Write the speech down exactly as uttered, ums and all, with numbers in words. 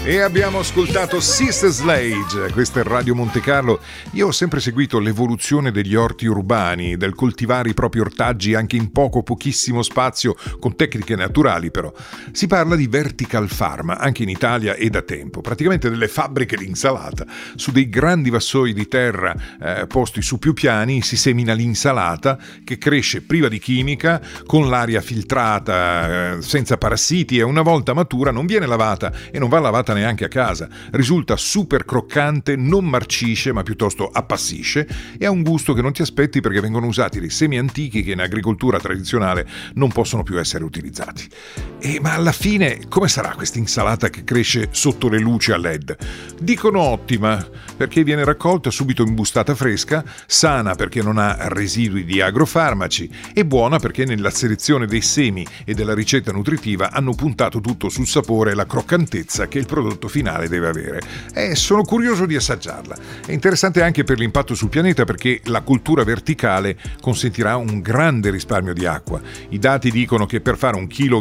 E abbiamo ascoltato Sister Sledge, questa è Radio Monte Carlo. Io ho sempre seguito l'evoluzione degli orti urbani, del coltivare i propri ortaggi anche in poco, pochissimo spazio, con tecniche naturali però. Si parla di vertical farm, anche in Italia e da tempo, praticamente delle fabbriche di insalata. Su dei grandi vassoi di terra eh, posti su più piani si semina l'insalata che cresce priva di chimica, con l'aria filtrata, eh, senza parassiti e una volta matura non viene lavata e non va lavata neanche a casa. Risulta super croccante, non marcisce ma piuttosto appassisce e ha un gusto che non ti aspetti perché vengono usati dei semi antichi che in agricoltura tradizionale non possono più essere utilizzati. E ma alla fine come sarà questa insalata che cresce sotto le luci a led? Dicono ottima perché viene raccolta subito in bustata fresca, sana perché non ha residui di agrofarmaci e buona perché nella selezione dei semi e della ricetta nutritiva hanno puntato tutto sul sapore e la croccantezza che il prodotto finale deve avere. E sono curioso di assaggiarla. È interessante anche per l'impatto sul pianeta perché la coltura verticale consentirà un grande risparmio di acqua. I dati dicono che per fare un chilo